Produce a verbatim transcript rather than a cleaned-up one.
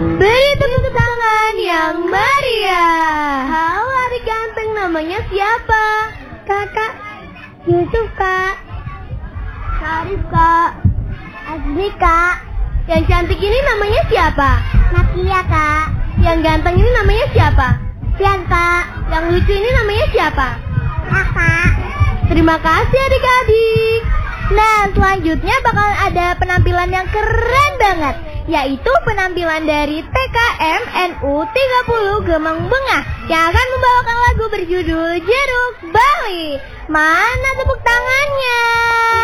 Beri tepuk tangan yang meriah. Halo adik ganteng, namanya siapa? Kakak Yusuf kak. Sarif kak. Azmi kak. Yang cantik ini namanya siapa? Nakia kak. Yang ganteng ini namanya siapa? Pian kak. Yang lucu ini namanya siapa? Kakak. Terima kasih adik-adik. Nah, selanjutnya bakal ada penampilan yang keren banget, yaitu penampilan dari T K M N U tiga puluh Gemang Bengah yang akan membawakan lagu berjudul Jeruk Bali. Mana tepuk tangannya?